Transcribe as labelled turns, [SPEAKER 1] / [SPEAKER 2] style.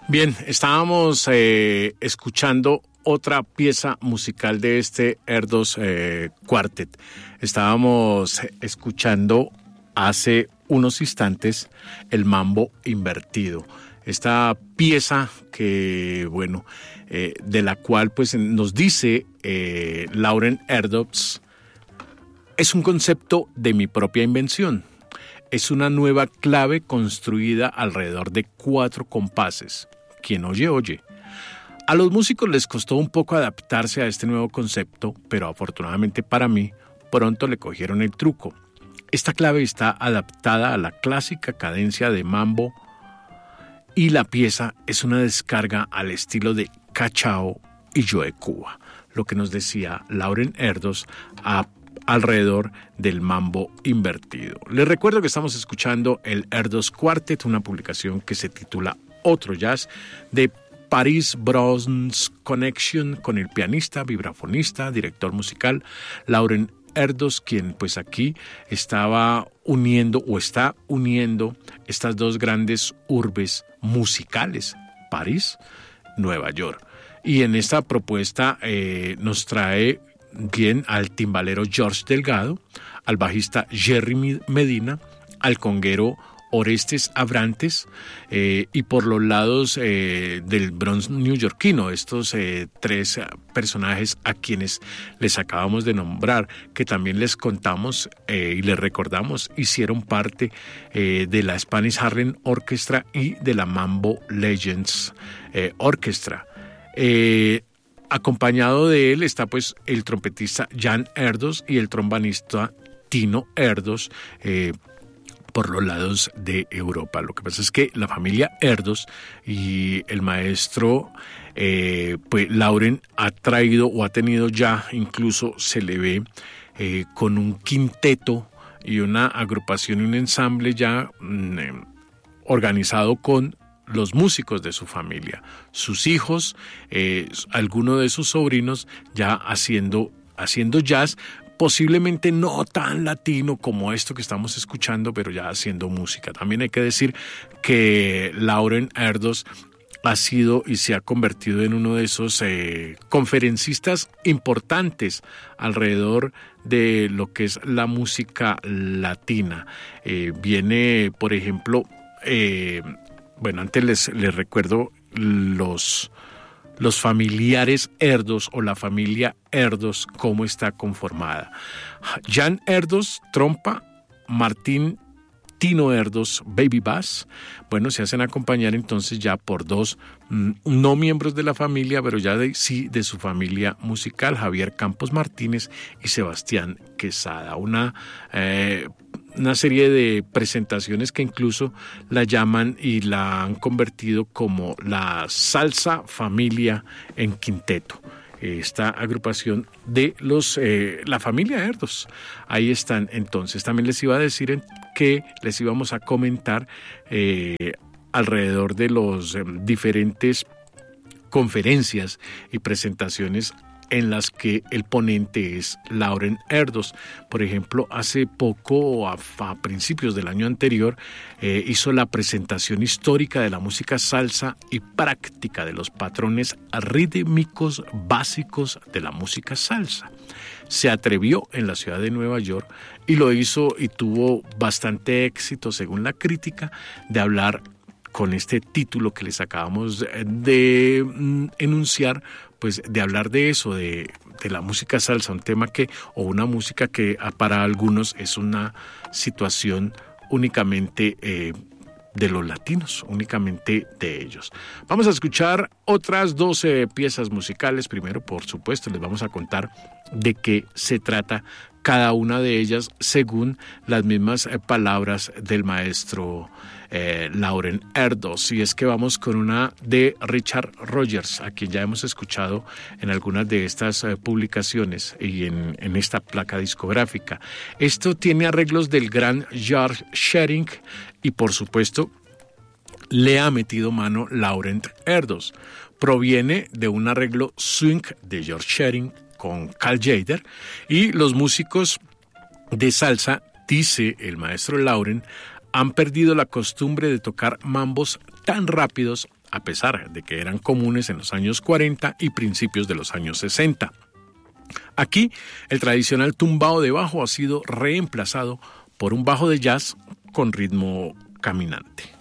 [SPEAKER 1] Bien, estábamos escuchando otra pieza musical de este Erdos Quartet. Estábamos escuchando hace unos instantes el mambo invertido. Esta pieza que, bueno, de la cual pues nos dice Lauren Erdos, es un concepto de mi propia invención. Es una nueva clave construida alrededor de 4 compases. Quien oye, oye. A los músicos les costó un poco adaptarse a este nuevo concepto, pero afortunadamente para mí, pronto le cogieron el truco. Esta clave está adaptada a la clásica cadencia de mambo y la pieza es una descarga al estilo de Cachao y Joe Cuba, lo que nos decía Lauren Erdos alrededor del mambo invertido. Les recuerdo que estamos escuchando el Erdos Quartet, una publicación que se titula Otro Jazz, de Paris Bronze Connection, con el pianista, vibrafonista, director musical Lauren Erdos, quien pues aquí estaba uniendo o está uniendo estas dos grandes urbes musicales, París, Nueva York. Y en esta propuesta nos trae bien al timbalero George Delgado, al bajista Jerry Medina, al conguero Orestes Abrantes y por los lados del Bronx neoyorquino, estos 3 personajes a quienes les acabamos de nombrar, que también les contamos y les recordamos, hicieron parte de la Spanish Harlem Orchestra y de la Mambo Legends Orchestra. Acompañado de él está pues el trompetista Jan Erdos y el trombonista Tino Erdos, por los lados de Europa. Lo que pasa es que la familia Erdos y el maestro pues Lauren ha traído o ha tenido ya, incluso se le ve con un quinteto y una agrupación y un ensamble ya organizado con los músicos de su familia, sus hijos, algunos de sus sobrinos ya haciendo jazz, posiblemente no tan latino como esto que estamos escuchando, pero ya haciendo música. También hay que decir que Lauren Erdos ha sido y se ha convertido en uno de esos conferencistas importantes alrededor de lo que es la música latina. Viene, por ejemplo, bueno, antes les recuerdo los familiares Erdos o la familia Erdos, cómo está conformada. Jan Erdos, trompa, Martín Tino Erdos, baby bass. Bueno, se hacen acompañar entonces ya por 2 no miembros de la familia, pero ya sí de su familia musical, Javier Campos Martínez y Sebastián Quesada. Una serie de presentaciones que incluso la llaman y la han convertido como la salsa familia en quinteto. Esta agrupación de la familia Erdos. Ahí están entonces. También les iba a decir que les íbamos a comentar alrededor de los diferentes conferencias y presentaciones en las que el ponente es Lauren Erdos. Por ejemplo, hace poco, a principios del año anterior, hizo la presentación histórica de la música salsa y práctica de los patrones rítmicos básicos de la música salsa. Se atrevió en la ciudad de Nueva York y lo hizo y tuvo bastante éxito, según la crítica, de hablar con este título que les acabamos de enunciar, pues de hablar de eso, de la música salsa, un tema o una música que para algunos es una situación únicamente de los latinos, únicamente de ellos. Vamos a escuchar otras 12 piezas musicales. Primero, por supuesto, les vamos a contar de qué se trata cada una de ellas según las mismas palabras del maestro Lauren Erdos. Y es que vamos con una de Richard Rogers, a quien ya hemos escuchado en algunas de estas publicaciones y en esta placa discográfica. Esto tiene arreglos del gran George Shearing y por supuesto le ha metido mano Lauren Erdos. Proviene de un arreglo swing de George Shearing con Cal Tjader y los músicos de salsa, dice el maestro Lauren, han perdido la costumbre de tocar mambos tan rápidos a pesar de que eran comunes en los años 40 y principios de los años 60. Aquí, el tradicional tumbao de bajo ha sido reemplazado por un bajo de jazz con ritmo caminante.